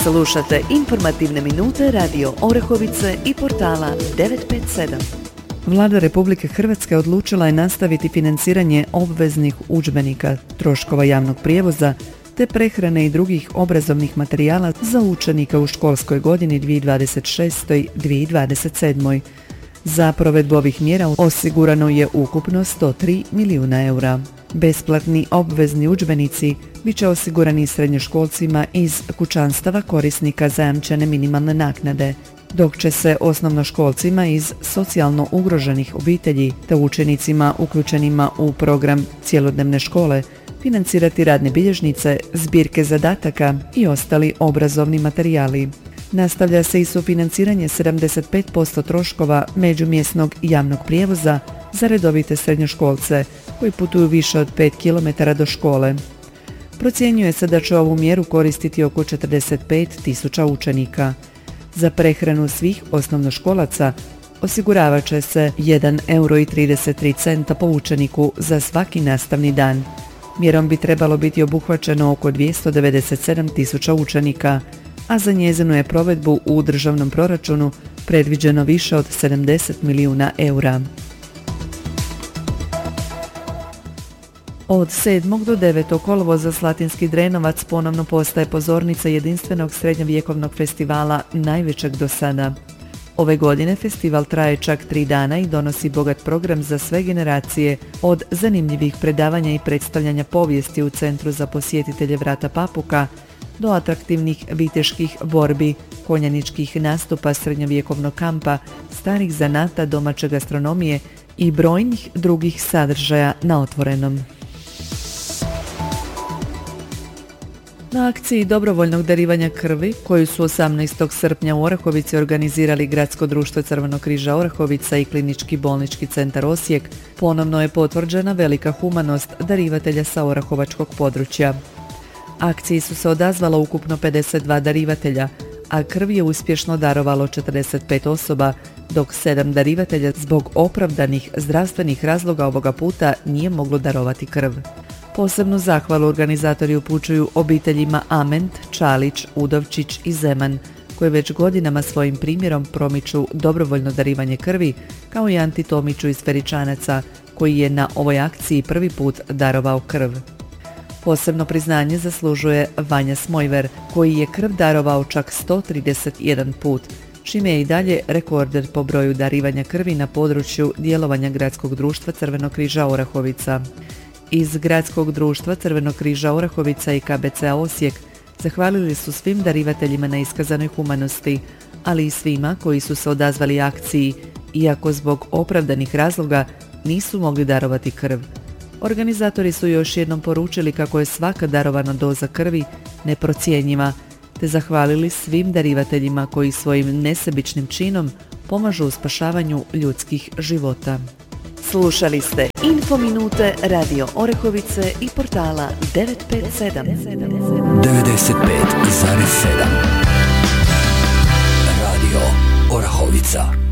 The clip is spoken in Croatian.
Slušate informativne minute Radio Orehovice i portala 957. Vlada Republike Hrvatske odlučila je nastaviti financiranje obveznih udžbenika, troškova javnog prijevoza te prehrane i drugih obrazovnih materijala za učenike u školskoj godini 2026-2027. Za provedbu ovih mjera osigurano je ukupno 103 milijuna eura. Besplatni obvezni udžbenici bit će osigurani srednjoškolcima iz kućanstava korisnika zajamčene minimalne naknade, dok će se osnovnoškolcima iz socijalno ugroženih obitelji te učenicima uključenima u program cjelodnevne škole financirati radne bilježnice, zbirke zadataka i ostali obrazovni materijali. Nastavlja se i sufinanciranje 75% troškova međumjesnog javnog prijevoza za redovite srednjoškolce koji putuju više od 5 km do škole. Procjenjuje se da će ovu mjeru koristiti oko 45.000 učenika. Za prehranu svih osnovnoškolaca osiguravat će se 1,33 eura po učeniku za svaki nastavni dan. Mjerom bi trebalo biti obuhvaćeno oko 297.000 učenika, a za njezinu je provedbu u državnom proračunu predviđeno više od 70 milijuna eura. Od 7. do 9. kolovoza Slatinski Drenovac ponovno postaje pozornica jedinstvenog srednjovjekovnog festivala, najvećeg do sada. Ove godine festival traje čak 3 dana i donosi bogat program za sve generacije, od zanimljivih predavanja i predstavljanja povijesti u Centru za posjetitelje Vrata Papuka do atraktivnih viteških borbi, konjaničkih nastupa srednjovjekovnog kampa, starih zanata, domaće gastronomije i brojnih drugih sadržaja na otvorenom. Na akciji dobrovoljnog darivanja krvi, koju su 18. srpnja u Orahovici organizirali Gradsko društvo Crvenog križa Orahovica i Klinički bolnički centar Osijek, ponovno je potvrđena velika humanost darivatelja sa orahovačkog područja. Akciji su se odazvala ukupno 52 darivatelja, a krv je uspješno darovalo 45 osoba, dok 7 darivatelja zbog opravdanih zdravstvenih razloga ovoga puta nije moglo darovati krv. Posebnu zahvalu organizatori upućuju obiteljima Ament, Čalić, Udovčić i Zeman, koji već godinama svojim primjerom promiču dobrovoljno darivanje krvi, kao i Anti Tomiću iz Feričanaca, koji je na ovoj akciji prvi put darovao krv. Posebno priznanje zaslužuje Vanja Smojver, koji je krv darovao čak 131 put, čime je i dalje rekorder po broju darivanja krvi na području djelovanja Gradskog društva Crvenog križa Orahovica. Iz Gradskog društva Crvenog križa Orahovica i KBC-a Osijek zahvalili su svim darivateljima na iskazanoj humanosti, ali i svima koji su se odazvali akciji, iako zbog opravdanih razloga nisu mogli darovati krv. Organizatori su još jednom poručili kako je svaka darovana doza krvi neprocjenjiva, te zahvalili svim darivateljima koji svojim nesebičnim činom pomažu u spašavanju ljudskih života. Slušali ste Infominute Radio Orehovice i portala 957. 95,7 Radio Orahovica.